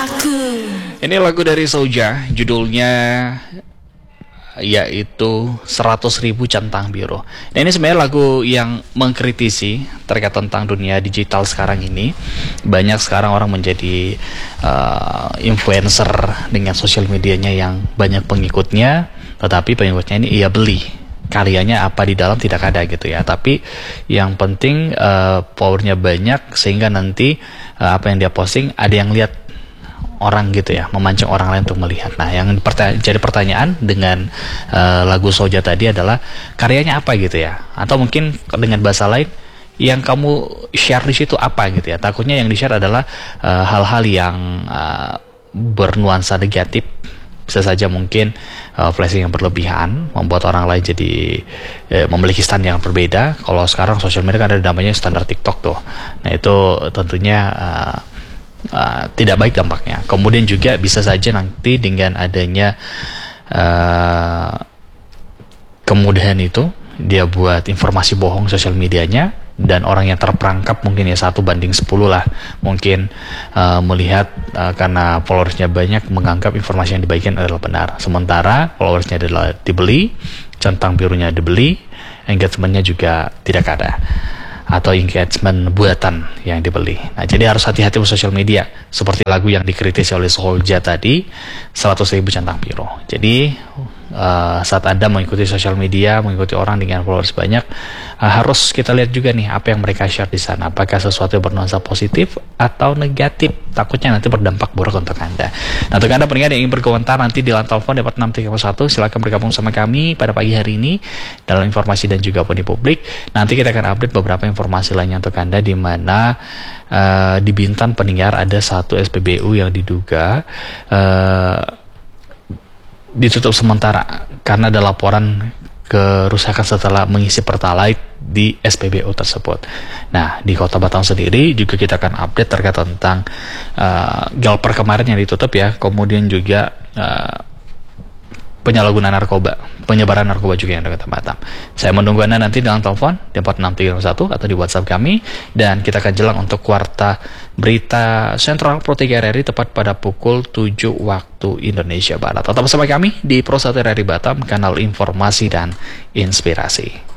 Ini lagu dari Souja, judulnya yaitu 100.000 Centang Biru. Nah, ini sebenarnya lagu yang mengkritisi terkait tentang dunia digital sekarang ini. Banyak sekarang orang menjadi influencer dengan sosial medianya yang banyak pengikutnya, tetapi pengikutnya ini ia beli. Karyanya apa di dalam tidak ada gitu ya. Tapi yang penting powernya banyak sehingga nanti apa yang dia posting ada yang lihat orang gitu ya, memancing orang lain untuk melihat. Nah, yang jadi pertanyaan dengan lagu Souja tadi adalah karyanya apa gitu ya, atau mungkin dengan bahasa lain yang kamu share di situ apa gitu ya. Takutnya yang di share adalah hal-hal yang bernuansa negatif, bisa saja mungkin flashing yang berlebihan, membuat orang lain jadi memiliki standar yang berbeda. Kalau sekarang sosial media kan ada namanya standar TikTok tuh. Nah, itu tentunya tidak baik dampaknya. Kemudian juga bisa saja nanti dengan adanya kemudahan itu, dia buat informasi bohong sosial medianya, dan orang yang terperangkap mungkin ya 1:10 lah, mungkin melihat karena followersnya banyak, menganggap informasi yang dibagikan adalah benar, sementara followersnya adalah dibeli, centang birunya dibeli, engagementnya juga tidak ada, atau engagement buatan yang dibeli. Nah, jadi harus hati-hati dengan sosial media. Seperti lagu yang dikritisi oleh Souja tadi, 100.000 Centang Biru. Jadi saat Anda mengikuti sosial media, mengikuti orang dengan followers banyak, harus kita lihat juga nih apa yang mereka share di sana. Apakah sesuatu yang bernuansa positif atau negatif? Takutnya nanti berdampak buruk untuk Anda. Nah, untuk Anda pendengar yang ingin berkomentar nanti di line telepon 4631, silakan bergabung sama kami pada pagi hari ini dalam informasi dan juga opini publik. Nanti kita akan update beberapa informasi lainnya untuk Anda, di mana di Bintan pendengar ada satu SPBU yang diduga ditutup sementara karena ada laporan kerusakan setelah mengisi pertalite di SPBU tersebut. Nah, di Kota Batam sendiri juga kita akan update terkait tentang Galper kemarin yang ditutup ya, kemudian juga penyalahgunaan narkoba, penyebaran narkoba juga yang ada di Kota Batam. Saya menunggu Anda nanti dalam telepon di 4631 atau di WhatsApp kami, dan kita akan jelang untuk Warta Berita Sentral Pro 3 RRI tepat pada pukul 7 waktu Indonesia Barat. Tetap bersama kami di Pro 1 RRI Batam, kanal informasi dan inspirasi.